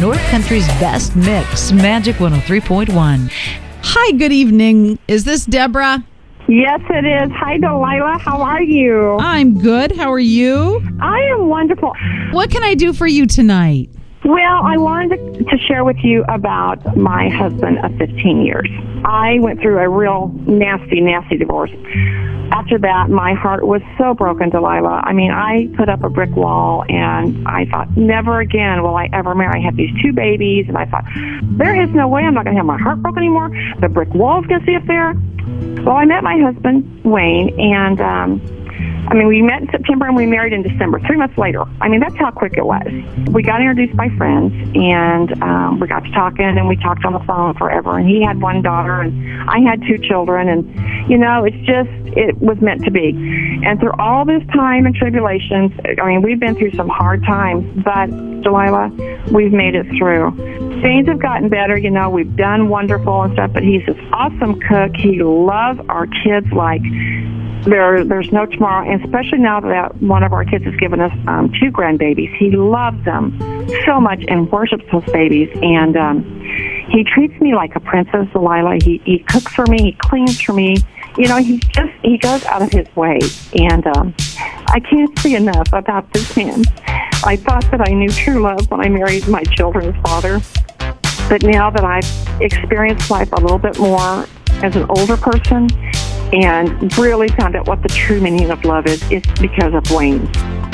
North Country's best mix, Magic 103.1. Hi, good evening. Is this Deborah? Yes, it is. Hi, Delilah. How are you? I'm good. How are you? I am wonderful. What can I do for you tonight? Well, I wanted to share with you about my husband of 15 years. I went through a real nasty, nasty divorce. After that, my heart was so broken, Delilah. I mean, I put up a brick wall, and I thought, never again will I ever marry. I have these 2 babies, and I thought, there is no way I'm not going to have my heart broken anymore. The brick wall's going to stay up there. Well, I met my husband, Wayne, and we met in September and we married in December, 3 months later. I mean, that's how quick it was. We got introduced by friends, and we got to talking, and we talked on the phone forever. And he had 1 daughter, and I had 2 children. And, you know, it was meant to be. And through all this time and tribulations, I mean, we've been through some hard times, but, Delilah, we've made it through. Things have gotten better, you know, we've done wonderful and stuff, but he's this awesome cook. He loves our kids like there's no tomorrow, and especially now that one of our kids has given us 2 grandbabies. He loves them so much and worships those babies, and he treats me like a princess, Delilah. He cooks for me, he cleans for me. You know, he goes out of his way, and I can't say enough about this man. I thought that I knew true love when I married my children's father, but now that I've experienced life a little bit more as an older person and really found out what the true meaning of love is, it's because of Wayne.